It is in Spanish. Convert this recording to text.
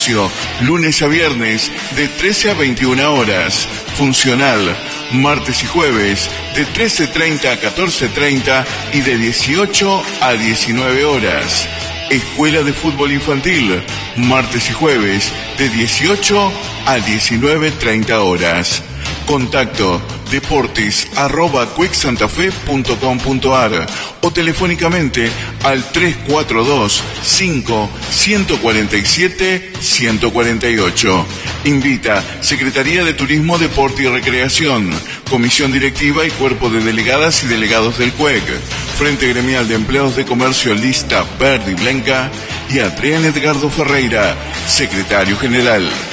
Lunes a viernes de 13 a 21 horas. Funcional, martes y jueves de 13:30 a 14:30 y de 18 a 19 horas. Escuela de Fútbol Infantil, martes y jueves de 18 a 19:30 horas. Contacto deportes@quicksantafe.com.ar o telefónicamente al 342-5-147-148. Invita Secretaría de Turismo, Deporte y Recreación, Comisión Directiva y Cuerpo de Delegadas y Delegados del CUEC, Frente Gremial de Empleados de Comercio Lista Verde y Blanca y Adrián Edgardo Ferreira, Secretario General.